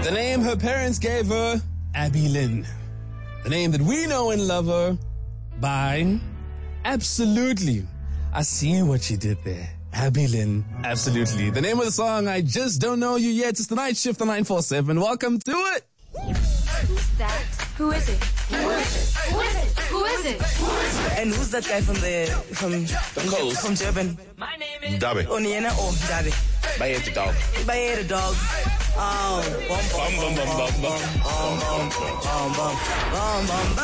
The name her parents gave her, Abby Lynn. The name that we know and love her by Absolutely. I see what you did there. Abby Lynn, Absolutely. The name of the song, I Just Don't Know You Yet. It's the Night Shift on 947. Welcome to it. Who's that? Who is it? Who is it? Who is it? Who is it? And who's that guy from coast? From Durban? My name is Dabe. Oniena or Dabe? Bayet the dog. Bayet the dog. Oh, bum bum bum bum bum bum bum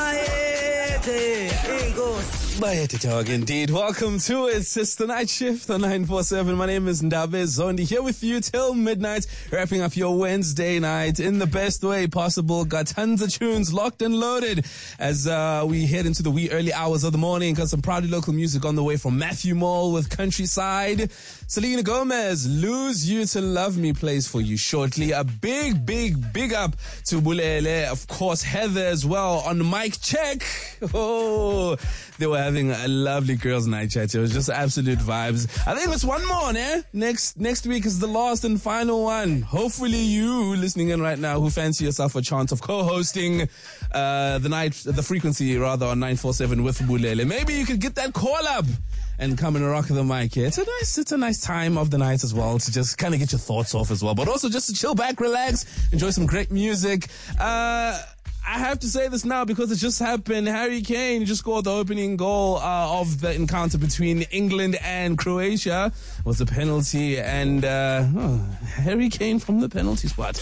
Bayet the dog, indeed. Welcome to it. It's the Night Shift on 947. My name is Ndabe Zondi, here with you till midnight, wrapping up your Wednesday night in the best way possible. Got tons of tunes locked and loaded as we head into the wee early hours of the morning. Got some proudly local music on the way from Matthew Mall with Countryside. Selena Gomez, Lose You to Love Me plays for you shortly. A big up to Bulele. Of course, Heather as well on mic check. Oh, they were having a lovely girls' night chat. It was just absolute vibes. I think it's one more, eh? Next week is the last and final one. Hopefully you listening in right now who fancy yourself a chance of co-hosting the frequency rather on 947 with Bulele. Maybe you could get that call up and come and rock the mic here. It's a nice time of the night as well to just kind of get your thoughts off as well, but also just to chill back, relax, enjoy some great music. I have to say this now because it just happened. Harry Kane just scored the opening goal of the encounter between England and Croatia. It was a penalty, and Harry Kane from the penalty spot.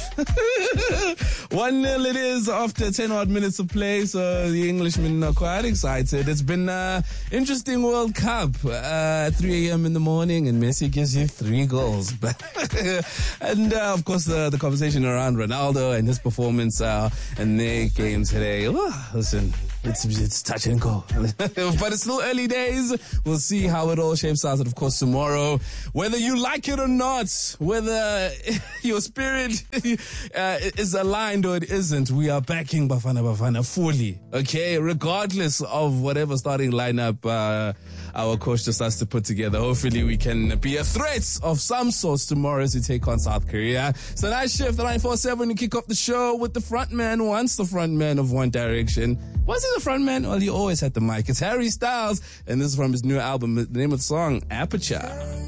1-0 it is after 10 odd minutes of play, so the Englishmen are quite excited. It's been an interesting World Cup at 3 a.m. in the morning, and Messi gives you 3 goals. And of course the conversation around Ronaldo and his performance and their game today. Oh, listen, it's touch and go. But it's still early days. We'll see how it all shapes out. And of course tomorrow, whether you like it or not, whether your spirit is aligned or it isn't, we are backing Bafana fully. Okay, regardless of whatever starting lineup our coach just has to put together. Hopefully we can be a threat of some sort tomorrow as we take on South Korea. So Night Shift, the 947, we kick off the show with the front man, once the front man of One Direction. Was he the front man? Well, he always had the mic. It's Harry Styles, and this is from his new album. The name of the song, Aperture.